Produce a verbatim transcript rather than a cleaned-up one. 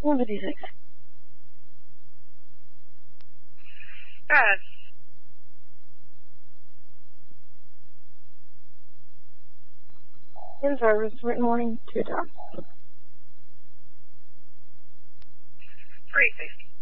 one fifty-six. Pass. In service, written warning, two times. Free safety.